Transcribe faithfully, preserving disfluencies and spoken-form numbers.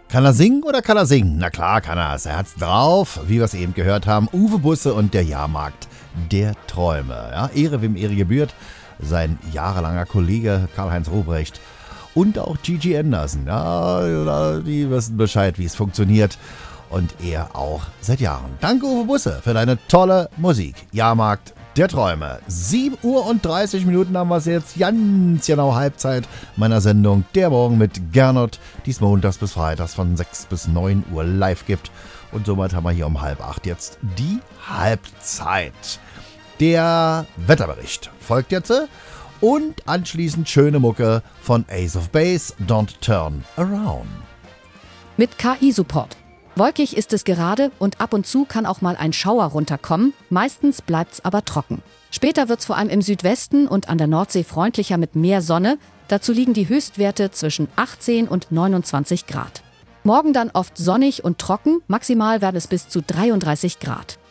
Kann er singen oder kann er singen? Na klar kann er es. Er hat's drauf, wie wir es eben gehört haben. Uwe Busse und der Jahrmarkt der Träume. Ja, Ehre, wem Ehre gebührt. Sein jahrelanger Kollege Karl-Heinz Ruprecht und auch Gigi Anderson. Ja, die wissen Bescheid, wie es funktioniert. Und er auch seit Jahren. Danke, Uwe Busse, für deine tolle Musik. Jahrmarkt der Träume. sieben Uhr und dreißig Minuten haben wir es jetzt. Ganz genau Halbzeit meiner Sendung. Der Morgen mit Gernot, die es montags bis freitags von sechs bis neun Uhr live gibt. Und somit haben wir hier um halb acht jetzt die Halbzeit. Der Wetterbericht folgt jetzt. Und anschließend schöne Mucke von Ace of Base, Don't Turn Around. Mit K I-Support. Wolkig ist es gerade und ab und zu kann auch mal ein Schauer runterkommen. Meistens bleibt's aber trocken. Später wird's vor allem im Südwesten und an der Nordsee freundlicher mit mehr Sonne. Dazu liegen die Höchstwerte zwischen achtzehn und neunundzwanzig Grad. Morgen dann oft sonnig und trocken. Maximal werden es bis zu dreiunddreißig Grad.